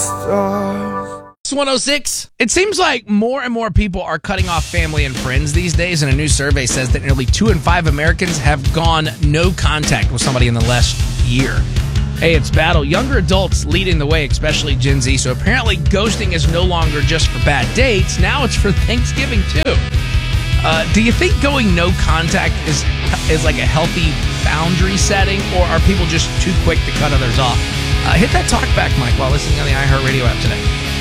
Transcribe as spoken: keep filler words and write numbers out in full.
stars. It's one oh six. It seems like more and more people are cutting off family and friends these days, and a new survey says that nearly two in five Americans have gone no contact with somebody in the last year. Hey, it's battle. Younger adults leading the way, especially Gen Z. So apparently ghosting is no longer just for bad dates. Now it's for Thanksgiving, too. Uh, do you think going no contact is is like a healthy boundary setting, or are people just too quick to cut others off? Uh, hit that talk back mic while listening on the iHeartRadio app today.